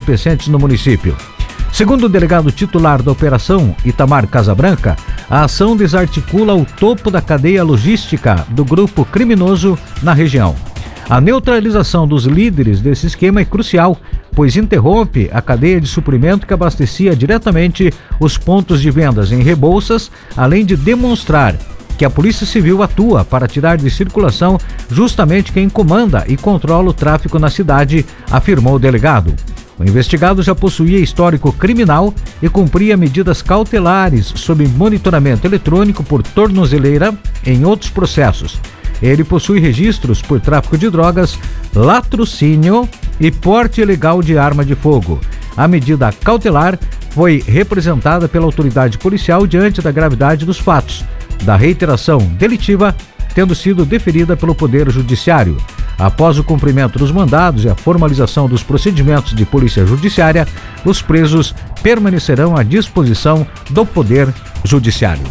entorpecentes no município. Segundo o delegado titular da operação, Itamar Casabranca, a ação desarticula o topo da cadeia logística do grupo criminoso na região. A neutralização dos líderes desse esquema é crucial, pois interrompe a cadeia de suprimento que abastecia diretamente os pontos de vendas em Rebouças, além de demonstrar que a Polícia Civil atua para tirar de circulação justamente quem comanda e controla o tráfico na cidade, afirmou o delegado. O investigado já possuía histórico criminal e cumpria medidas cautelares sob monitoramento eletrônico por tornozeleira em outros processos. Ele possui registros por tráfico de drogas, latrocínio e porte ilegal de arma de fogo. A medida cautelar foi representada pela autoridade policial diante da gravidade dos fatos, da reiteração delitiva tendo sido deferida pelo Poder Judiciário. Após o cumprimento dos mandados e a formalização dos procedimentos de polícia judiciária, os presos permanecerão à disposição do Poder Judiciário.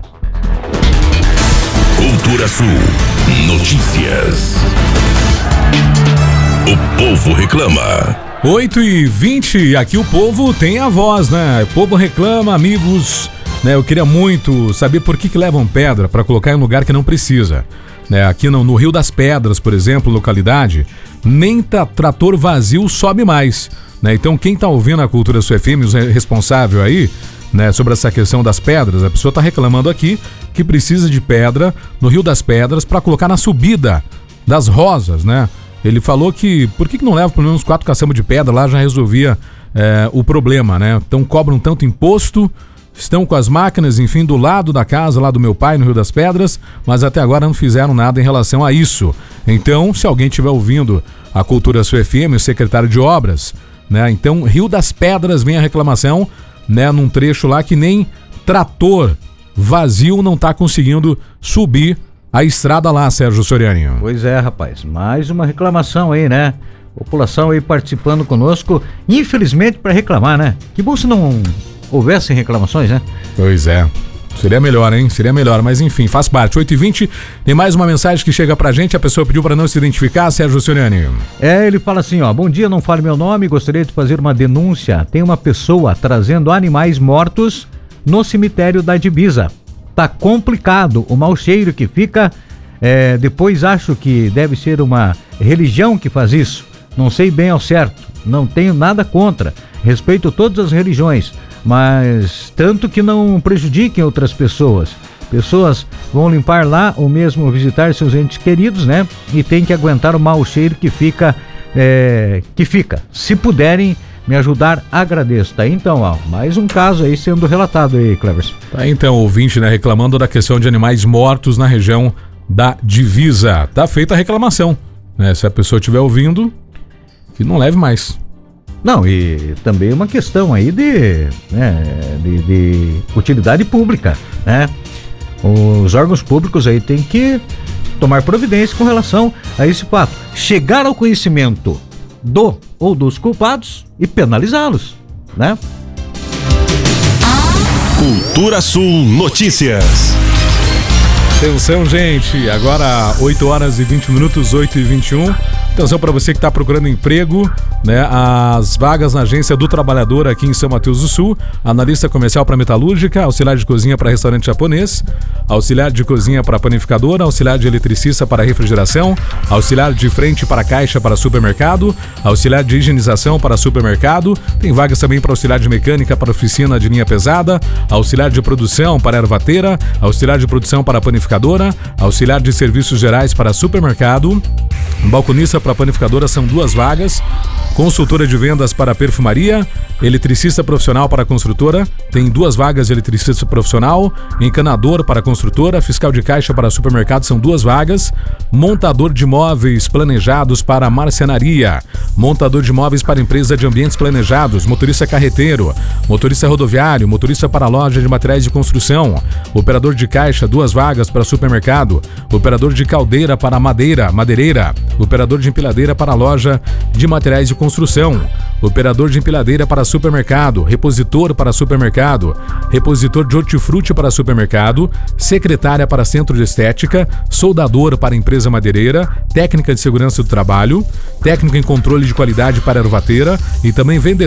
Cultura Sul Notícias. O povo reclama. 8h20, aqui o povo tem a voz, né? O povo reclama, amigos, né? Eu queria muito saber por que levam pedra para colocar em um lugar que não precisa. Aqui no Rio das Pedras, por exemplo, localidade, nem trator vazio sobe mais. Então quem está ouvindo a Cultura Sul FM, os responsável aí, sobre essa questão das pedras, a pessoa está reclamando aqui que precisa de pedra no Rio das Pedras para colocar na subida das Rosas, Ele falou que por que não leva pelo menos 4 caçambas de pedra lá, já resolvia o problema, Então cobram tanto imposto, estão com as máquinas, enfim, do lado da casa, lá do meu pai, no Rio das Pedras, mas até agora não fizeram nada em relação a isso. Então, se alguém estiver ouvindo a Cultura Sul FM, o secretário de obras, então Rio das Pedras vem a reclamação, num trecho lá que nem trator vazio não está conseguindo subir a estrada lá, Sérgio Soriani. Pois é, rapaz, mais uma reclamação aí, População aí participando conosco, infelizmente para reclamar, Que bom se não houvessem reclamações, Pois é. Seria melhor, hein? Seria melhor, mas enfim, faz parte. 8h20, tem mais uma mensagem que chega pra gente, a pessoa pediu pra não se identificar, Sérgio Soriani. Ele fala assim, bom dia, não fale meu nome, gostaria de fazer uma denúncia. Tem uma pessoa trazendo animais mortos no cemitério da Divisa. Tá complicado, o mau cheiro que fica, depois acho que deve ser uma religião que faz isso. Não sei bem ao certo, não tenho nada contra, respeito todas as religiões, mas tanto que não prejudiquem outras pessoas. Pessoas vão limpar lá ou mesmo visitar seus entes queridos, E tem que aguentar o mau cheiro que fica. Se puderem me ajudar, agradeço. Tá, então, mais um caso aí sendo relatado aí, Cleverson. Tá, então, ouvinte, reclamando da questão de animais mortos na região da Divisa. Tá feita a reclamação, Se a pessoa estiver ouvindo, que não leve mais. Não, e também uma questão aí de utilidade pública, Os órgãos públicos aí têm que tomar providência com relação a esse fato. Chegar ao conhecimento do ou dos culpados e penalizá-los, Cultura Sul Notícias. Atenção, gente, agora 8h20, 8h21. Atenção para você que está procurando emprego, as vagas na Agência do Trabalhador aqui em São Mateus do Sul, analista comercial para metalúrgica, auxiliar de cozinha para restaurante japonês, auxiliar de cozinha para panificadora, auxiliar de eletricista para refrigeração, auxiliar de frente para caixa para supermercado, auxiliar de higienização para supermercado, tem vagas também para auxiliar de mecânica para oficina de linha pesada, auxiliar de produção para ervateira, auxiliar de produção para panificadora, auxiliar de serviços gerais para supermercado, balconista para panificadora são 2 vagas, consultora de vendas para perfumaria, eletricista profissional para construtora, tem 2 vagas de eletricista profissional, encanador para construtora, fiscal de caixa para supermercado são 2 vagas, montador de móveis planejados para marcenaria, montador de móveis para empresa de ambientes planejados, motorista carreteiro, motorista rodoviário, motorista para loja de materiais de construção, operador de caixa, 2 vagas para supermercado, operador de caldeira para madeireira, operador de empilhadeira para loja de materiais de construção, operador de empilhadeira para supermercado, repositor para supermercado, repositor de hortifruti para supermercado, secretária para centro de estética, soldador para empresa madeireira, técnica de segurança do trabalho, técnico em controle de qualidade para ervateira e também vendedor